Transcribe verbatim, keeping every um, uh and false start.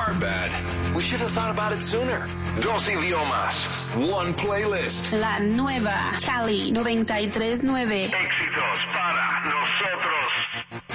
Our bad. We should have thought about it sooner. Dos idiomas. One playlist. La nueva Cali noventa y tres nueve. Éxitos para nosotros.